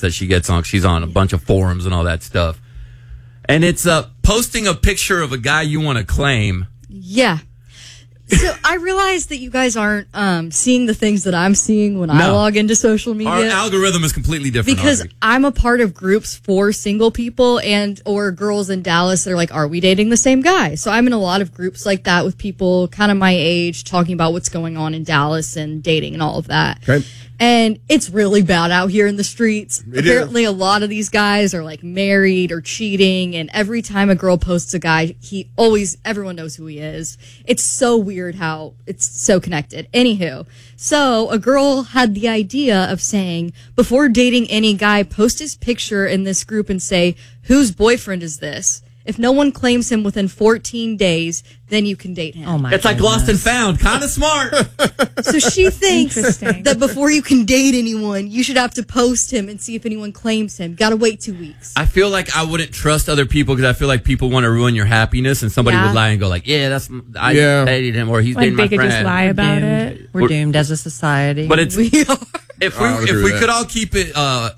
that she gets on. She's on a bunch of forums and all that stuff. And it's posting a picture of a guy you want to claim. Yeah. So I realize that you guys aren't seeing the things that I'm seeing when I log into social media. Our algorithm is completely different. Because I'm a part of groups for single people or girls in Dallas that are like, are we dating the same guy? So I'm in a lot of groups like that with people kind of my age talking about what's going on in Dallas and dating and all of that. Okay. And it's really bad out here in the streets. Apparently, a lot of these guys are like married or cheating. And every time a girl posts a guy, everyone knows who he is. It's so weird how it's so connected. Anywho, so a girl had the idea of saying, before dating any guy, post his picture in this group and say, whose boyfriend is this? If no one claims him within 14 days, then you can date him. Oh my! It's like Lost and Found, kind of smart. So she thinks that before you can date anyone, you should have to post him and see if anyone claims him. Got to wait 2 weeks. I feel like I wouldn't trust other people because I feel like people want to ruin your happiness, and somebody would lie and go like, I dated him, or he's dating my friend. Like they could just lie about it. We're doomed as a society. But it's if we could all keep it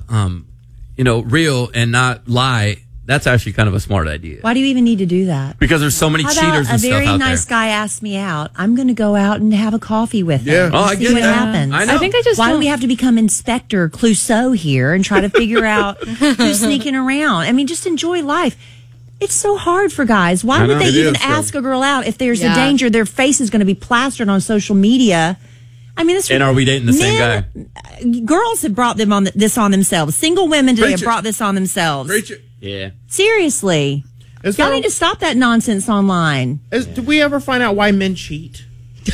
real and not lie. That's actually kind of a smart idea. Why do you even need to do that? Because there's so many cheaters and stuff out there. A very nice guy asked me out. I'm going to go out and have a coffee with him. Oh, I get see what that. happens. I know. Why do we have to become Inspector Clouseau here and try to figure out who's sneaking around? I mean, just enjoy life. It's so hard for guys. Why would they even ask a girl out if there's a danger their face is going to be plastered on social media? I mean, and are we dating the same guy? Girls have brought this on themselves. Single women today have brought this on themselves. Yeah. Seriously. Y'all need to stop that nonsense online. Do we ever find out why men cheat?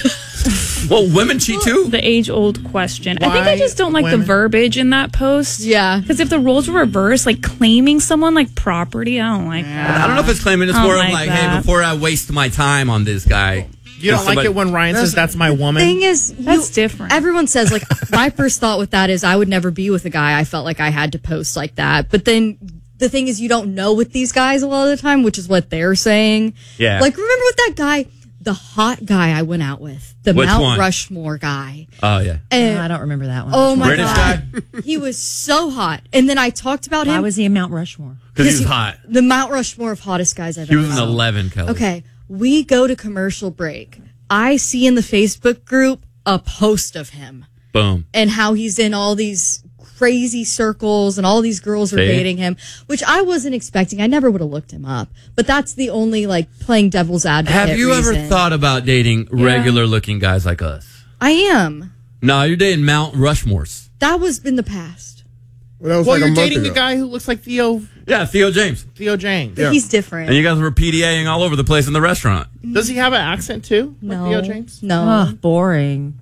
Well, women cheat too. The age-old question. I think I just don't like the verbiage in that post. Yeah. Because if the roles were reversed, like claiming someone like property, I don't like that. I don't know if it's claiming. It's more of like, hey, before I waste my time on this guy. You don't like it when Ryan says that's my woman? The thing is, that's different. Everyone says, like, my first thought with that is I would never be with a guy I felt like I had to post like that. But then the thing is, you don't know with these guys a lot of the time, which is what they're saying. Yeah. Like, remember with that guy, the hot guy I went out with, the Mount Rushmore guy. Oh, yeah. And I don't remember that one. Oh, my British God. guy? He was so hot. And then I talked about him. Why was he a Mount Rushmore? Because he was hot. The Mount Rushmore of hottest guys I've ever seen. He was an 11, Kelly. Okay. We go to commercial break. I see in the Facebook group a post of him. Boom. And how he's in all these crazy circles and all these girls are dating him, which I wasn't expecting. I never would have looked him up. But that's the only, like, playing devil's advocate Have you reason. ever thought about dating regular-looking guys like us? I am. No, you're dating Mount Rushmores. That was in the past. Well, you're dating a guy who looks like Theo. Yeah, Theo James. Theo James. But he's different. And you guys were PDAing all over the place in the restaurant. Does he have an accent too? No. Like Theo James? No. Oh, boring.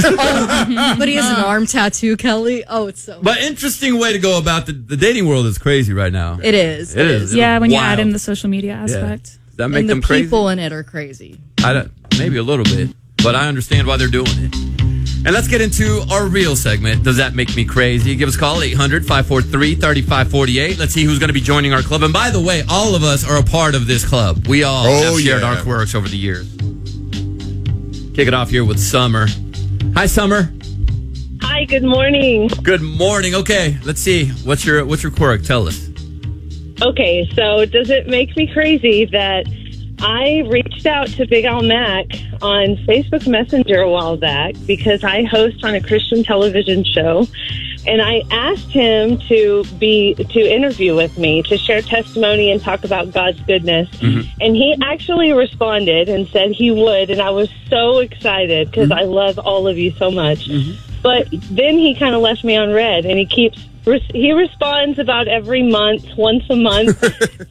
But he has an arm tattoo, Kelly. Oh, it's so. But interesting way to go about the dating world is crazy right now. It is. It is. Yeah, when you add in the social media aspect. Does that make and them the crazy? people in it are crazy. Maybe a little bit, but I understand why they're doing it. And let's get into our real segment. Does that make me crazy? Give us a call, 800-543-3548. Let's see who's going to be joining our club. And by the way, all of us are a part of this club. We all have shared our quirks over the years. Kick it off here with Summer. Hi, Summer. Hi, good morning. Good morning. Okay, let's see. What's your quirk? Tell us. Okay, so does it make me crazy that I reached out to Big Al Mac on Facebook Messenger a while back because I host on a Christian television show, and I asked him to interview with me to share testimony and talk about God's goodness. Mm-hmm. And he actually responded and said he would, and I was so excited because I love all of you so much. Mm-hmm. But then he kind of left me on red, and he responds about every month, once a month.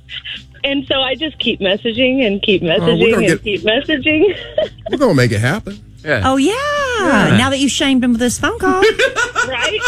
And so I just keep messaging and keep messaging keep messaging. We're going to make it happen. Yeah. Oh, yeah. Now that you've shamed him with this phone call. Right?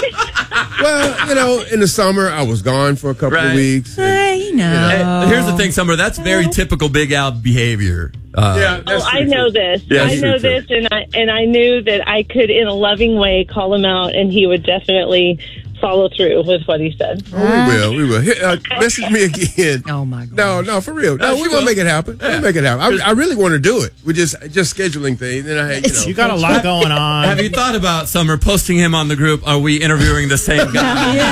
Well, in the summer, I was gone for a couple of weeks. Hey, here's the thing, Summer. That's very typical Big Al behavior. I know this. Yeah, I know this, and I knew that I could, in a loving way, call him out, and he would definitely follow through with what he said. Oh, we will. Message me again. Oh, my God. No, for real. No, we're going to make it happen. We'll make it happen. I really want to do it. We're just scheduling things. And you got a lot going on. Have you thought about, Summer, posting him on the group? Are we interviewing the same guy?